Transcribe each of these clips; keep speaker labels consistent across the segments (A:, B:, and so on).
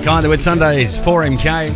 A: Mackay, the Whitsundays, 4MK.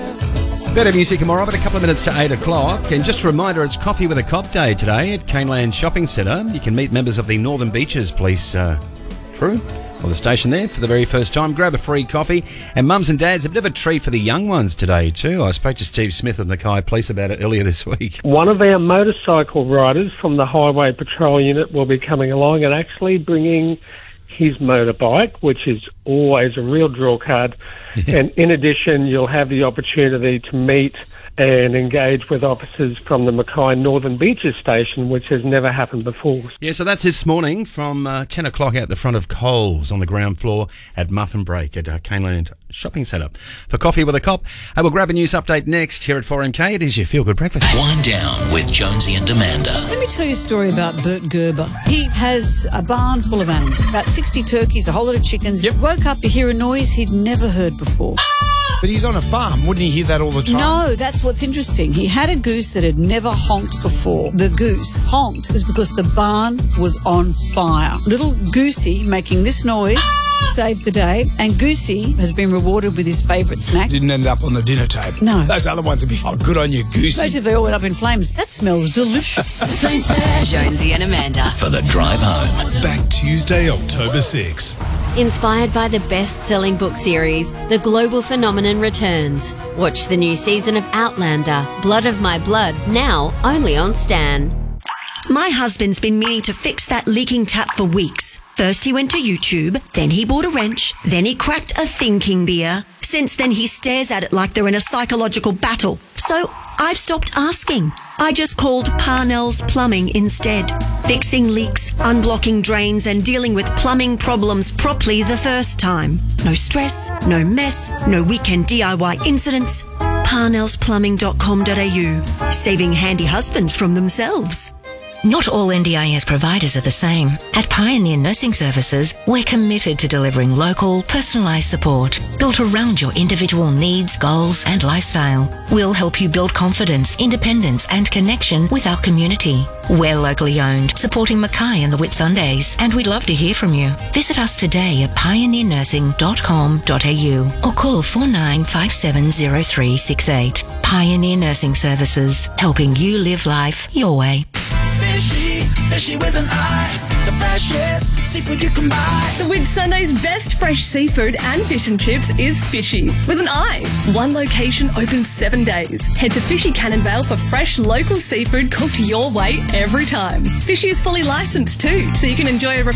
A: Better music tomorrow, but a couple of minutes to 8 o'clock. And just a reminder, it's Coffee with a Cop Day today at Caneland Shopping Centre. You can meet members of the Northern Beaches Police crew or the station there for the very first time. Grab a free coffee. And mums and dads, a bit of a treat for the young ones today too. I spoke to Steve Smith of Mackay Police about it earlier this week.
B: One of our motorcycle riders from the Highway Patrol Unit will be coming along and actually bringing his motorbike, which is always a real draw card. And in addition, you'll have the opportunity to meet and engage with officers from the Mackay Northern Beaches station, which has never happened before.
A: Yeah, so that's this morning from 10 o'clock out the front of Coles on the ground floor at Muffin Break at Caneland Shopping Centre. For Coffee with a Cop, I will grab a news update next here at 4MK. It is your Feel Good Breakfast.
C: Wind down with Jonesy and Amanda.
D: Let me tell you a story about Bert Gerber. He has a barn full of animals, about 60 turkeys, a whole lot of chickens.
A: Yep.
D: Woke up to hear a noise he'd never heard before.
E: But he's on a farm. Wouldn't he hear that all the time?
D: No, that's what's interesting. He had a goose that had never honked before. The goose honked was because the barn was on fire. Little Goosey making this noise saved the day, and Goosey has been rewarded with his favourite snack.
E: Didn't end up on the dinner table.
D: No.
E: Those other ones would be, oh, good on you, Goosey.
D: Imagine if they all went up in flames. That smells delicious.
F: Jonesy and Amanda.
C: For the drive home.
G: Back Tuesday, October 6.
F: Inspired by the best-selling book series, The Global Phenomenon returns. Watch the new season of Outlander, Blood of My Blood, now only on Stan.
H: My husband's been meaning to fix that leaking tap for weeks. First he went to YouTube, then he bought a wrench, then he cracked a thinking beer. Since then he stares at it like they're in a psychological battle. So I've stopped asking. I just called Parnell's Plumbing instead. Fixing leaks, unblocking drains and dealing with plumbing problems properly the first time. No stress, no mess, no weekend DIY incidents. parnellsplumbing.com.au. Saving handy husbands from themselves.
I: Not all NDIS providers are the same. At Pioneer Nursing Services, we're committed to delivering local, personalised support built around your individual needs, goals and lifestyle. We'll help you build confidence, independence and connection with our community. We're locally owned, supporting Mackay and the Whitsundays, and we'd love to hear from you. Visit us today at pioneernursing.com.au or call 49570368. Pioneer Nursing Services, helping you live life your way.
E: Fishy with an eye, the freshest seafood you can buy.
J: The Whitsundays' best fresh seafood and fish and chips is Fishy with an eye. One location open 7 days. Head to Fishy Cannonvale for fresh local seafood cooked your way every time. Fishy is fully licensed too, so you can enjoy a